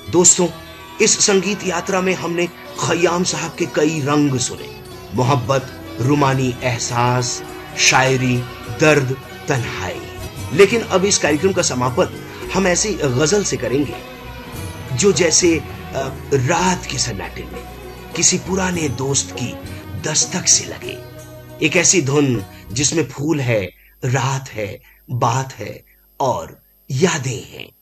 दोस्तों, इस संगीत यात्रा में हमने खयाम साहब के कई रंग सुने। मोहब्बत, रूमानी एहसास, शायरी, दर्द, तन्हाई। लेकिन अब इस कार्यक्रम का समापन हम ऐसी गजल से करेंगे जो जैसे रात के सन्नाटे में किसी पुराने दोस्त की दस्तक से लगे। एक ऐसी धुन जिसमें फूल है, रात है, बात है और यादें हैं।